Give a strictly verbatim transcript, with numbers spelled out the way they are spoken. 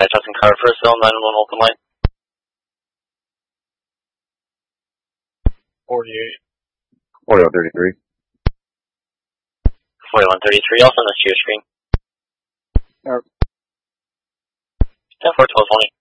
Sky Justin Carver first, Zone nine one open line. forty-eight. forty-one thirty-three. forty-one thirty-three, I'll send this to your screen. Yep. ten four twelve twenty.